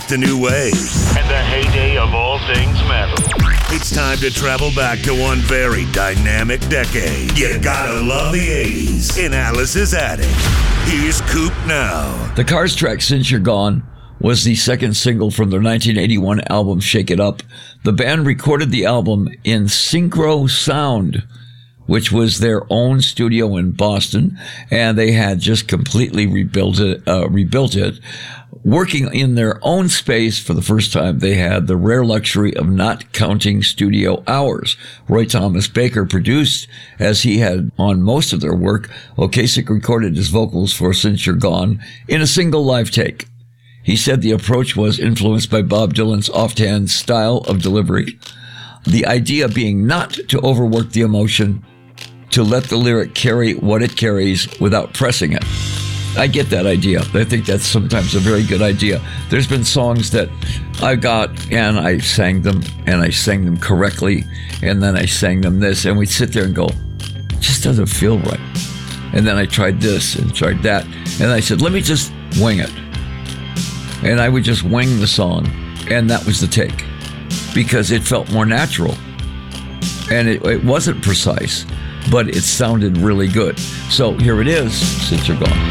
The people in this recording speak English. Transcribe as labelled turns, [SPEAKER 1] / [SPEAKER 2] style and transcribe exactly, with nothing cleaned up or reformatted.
[SPEAKER 1] just a new way.
[SPEAKER 2] And the heyday of all things metal.
[SPEAKER 1] It's time to travel back to one very dynamic decade. You gotta love the eighties in Alice's Attic. Here's Coop now.
[SPEAKER 3] The Cars track Since You're Gone was the second single from their nineteen eighty-one album Shake It Up. The band recorded the album in Synchro Sound, which was their own studio in Boston, and they had just completely rebuilt it, uh, rebuilt it. Working in their own space for the first time, they had the rare luxury of not counting studio hours. Roy Thomas Baker produced, as he had on most of their work. Ocasek recorded his vocals for Since You're Gone in a single live take. He said the approach was influenced by Bob Dylan's offhand style of delivery. The idea being not to overwork the emotion, to let the lyric carry what it carries without pressing it. I get that idea. I think that's sometimes a very good idea. There's been songs that I got and I sang them and I sang them correctly and then I sang them this and we'd sit there and go, it just doesn't feel right. And then I tried this and tried that and I said, let me just wing it. And I would just wing the song and that was the take because it felt more natural and it, it wasn't precise, but it sounded really good. So here it is, Since You're Gone.